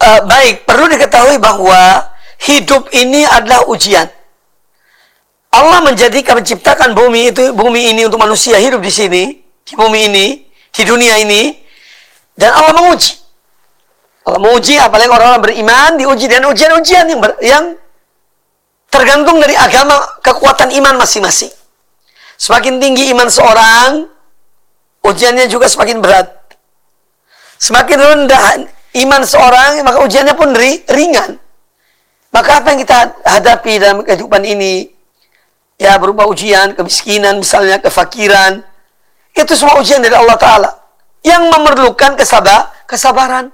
baik, perlu diketahui bahwa hidup ini adalah ujian. Allah menciptakan bumi ini untuk manusia hidup di sini, di bumi ini, di dunia ini, dan Allah menguji. Allah menguji, apalagi orang-orang beriman diuji dengan ujian-ujian yang tergantung dari agama, kekuatan iman masing-masing. Semakin tinggi iman seorang, ujiannya juga semakin berat. Semakin rendah iman seorang, maka ujiannya pun ringan. Maka apa yang kita hadapi dalam kehidupan ini, ya berupa ujian, kemiskinan, misalnya kefakiran, itu semua ujian dari Allah Ta'ala yang memerlukan kesabaran.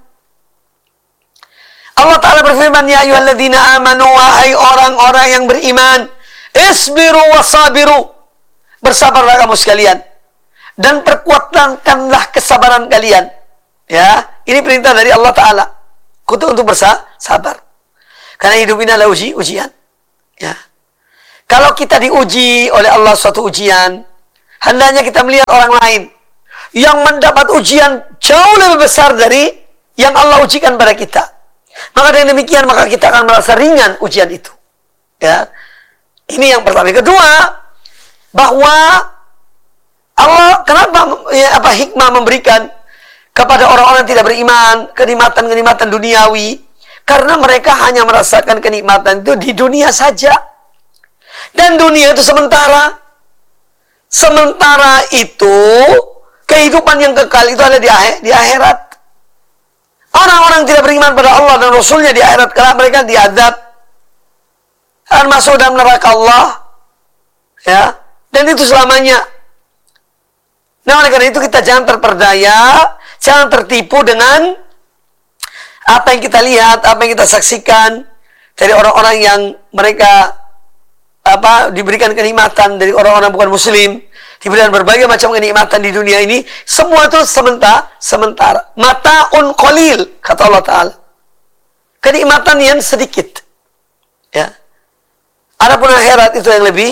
Allah Ta'ala berfirman, ya ayyuhalladzina amanu, wahai orang-orang yang beriman, isbiru wasabiru, bersabarlah kamu sekalian, dan perkuatkanlah kesabaran kalian. Ya, ini perintah dari Allah Ta'ala untuk bersabar. Karena hidup ini adalah ujian. Ya. Kalau kita diuji oleh Allah suatu ujian, hendaknya kita melihat orang lain yang mendapat ujian jauh lebih besar dari yang Allah ujikan pada kita. Maka dengan demikian, maka kita akan merasa ringan ujian itu. Ya. Ini yang pertama. Yang kedua, bahwa Allah kenapa hikmah memberikan kepada orang-orang yang tidak beriman kenikmatan-kenikmatan duniawi? Karena mereka hanya merasakan kenikmatan itu di dunia saja. Dan dunia itu sementara. Sementara itu, kehidupan yang kekal itu ada di akhirat. Orang-orang yang tidak beriman pada Allah dan Rasulnya di akhirat, karena mereka diazab dan masuk dalam neraka Allah. Ya, dan itu selamanya. Nah, oleh karena itu kita jangan terperdaya, jangan tertipu dengan apa yang kita lihat, apa yang kita saksikan dari orang-orang yang mereka diberikan kenikmatan dari orang-orang bukan muslim, diberikan berbagai macam kenikmatan di dunia ini, semua itu sementara. Mata'un qalil, kata Allah Ta'ala. Kenikmatan yang sedikit. Ya. Adapun akhirat itu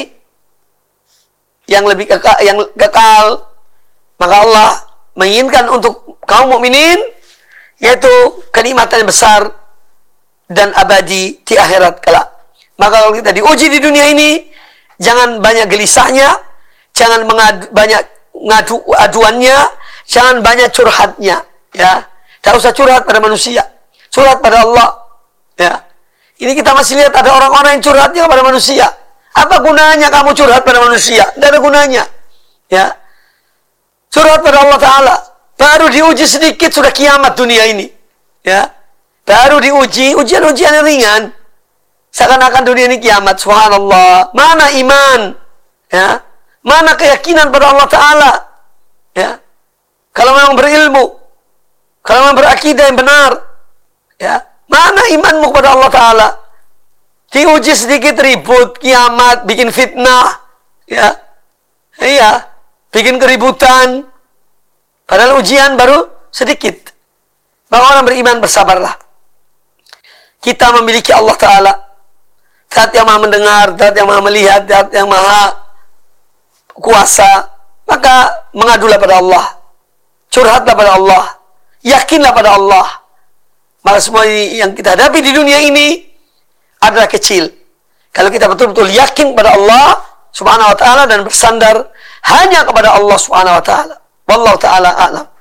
yang lebih kekal. Maka Allah menginginkan untuk kaum mukminin yaitu kenikmatan yang besar dan abadi di akhirat kelak. Maka kalau kita diuji di dunia ini, jangan banyak gelisahnya, jangan banyak aduannya, jangan banyak curhatnya, ya. Tak usah curhat pada manusia, curhat pada Allah, ya. Ini kita masih lihat ada orang-orang yang curhatnya pada manusia. Apa gunanya kamu curhat pada manusia? Tidak ada gunanya, ya. Curhat pada Allah Ta'ala. Baru diuji sedikit sudah kiamat dunia ini, ya. Baru diuji, ujian-ujian yang ringan. Seakan-akan dunia ini kiamat. Subhanallah. Mana iman? Ya. Mana keyakinan pada Allah Ta'ala? Ya. Kalau memang berilmu, kalau memang berakidah yang benar, ya. Mana imanmu kepada Allah Ta'ala? Diuji sedikit ribut, kiamat, bikin fitnah, ya. Iya. Bikin keributan. Padahal ujian baru sedikit. Maka orang beriman bersabarlah. Kita memiliki Allah Ta'ala. Zat yang maha mendengar, zat yang maha melihat, zat yang maha kuasa. Maka mengadulah pada Allah. Curhatlah pada Allah. Yakinlah pada Allah. Maka semua yang kita hadapi di dunia ini adalah kecil. Kalau kita betul-betul yakin pada Allah Subhanahu wa ta'ala dan bersandar hanya kepada Allah Subhanahu wa ta'ala. Wallahu ta'ala a'lam.